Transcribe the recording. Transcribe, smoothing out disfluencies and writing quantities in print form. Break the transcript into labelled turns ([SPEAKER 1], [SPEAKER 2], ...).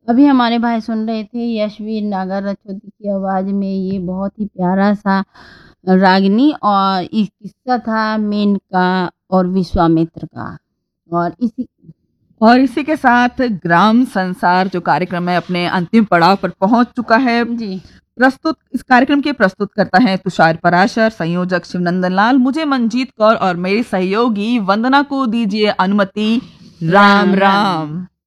[SPEAKER 1] अभी हमारे भाई सुन रहे थे यशवीर नागर रचौती की आवाज़ में ये बहुत ही प्यारा-सा रागिनी और ये किस्सा था मेनका और विश्वामित्र का। और
[SPEAKER 2] इसी के साथ ग्राम संसार जो कार्यक्रम है अपने अंतिम पड़ाव पर पहुंच चुका है।
[SPEAKER 1] जी।
[SPEAKER 2] इस कार्यक्रम के प्रस्तुत करता है तुषार पराशर, संयोजक शिवनंदन लाल, मुझे मंजीत कौर और मेरी सहयोगी वंदना को दीजिए अनुमति। राम राम।